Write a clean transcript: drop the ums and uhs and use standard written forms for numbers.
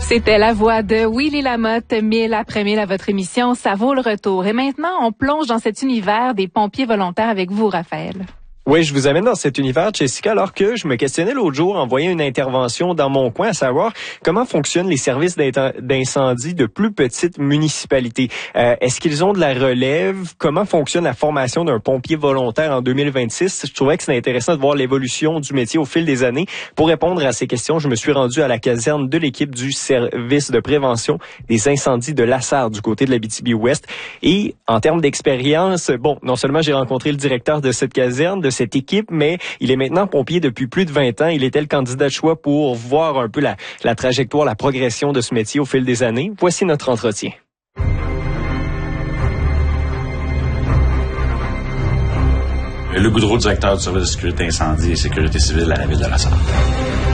C'était la voix de Willy Lamotte, 1000 après 1000 à votre émission. Ça vaut le retour. Et maintenant, on plonge dans cet univers des pompiers volontaires avec vous, Raphaël. Oui, je vous amène dans cet univers, Jessica, alors que je me questionnais l'autre jour en voyant une intervention dans mon coin, à savoir comment fonctionnent les services d'incendie de plus petites municipalités. Est-ce qu'ils ont de la relève? Comment fonctionne la formation d'un pompier volontaire en 2026? Je trouvais que c'était intéressant de voir l'évolution du métier au fil des années. Pour répondre à ces questions, je me suis rendu à la caserne de l'équipe du service de prévention des incendies de Lassar du côté de l'Abitibi-Ouest. Et en termes d'expérience, non seulement j'ai rencontré le directeur de cette caserne, de cette équipe, mais il est maintenant pompier depuis plus de 20 ans. Il était le candidat de choix pour voir un peu la trajectoire, la progression de ce métier au fil des années. Voici notre entretien. Luc Goudreau, directeur du service de sécurité incendie et sécurité civile à la ville de Lassar.